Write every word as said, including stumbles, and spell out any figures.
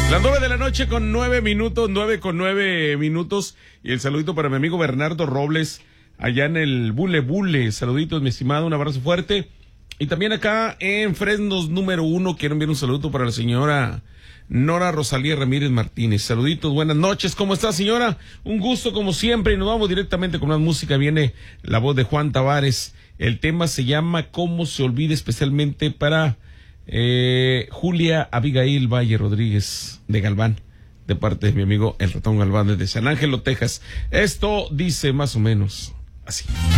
Las nueve de la noche con nueve minutos, nueve con nueve minutos. Y el saludito para mi amigo Bernardo Robles, allá en el Bule Bule. Saluditos, mi estimado, un abrazo fuerte. Y también acá en Fresnos número uno, quiero enviar un saludo para la señora Nora Rosalía Ramírez Martínez. Saluditos, buenas noches, ¿cómo está, señora? Un gusto como siempre, y nos vamos directamente con más música. Viene la voz de Juan Tavares. El tema se llama Cómo se olvida, especialmente para eh, Julia Abigail Valle Rodríguez de Galván, de parte de mi amigo el Ratón Galván desde San Ángelo, Texas. Esto dice más o menos así.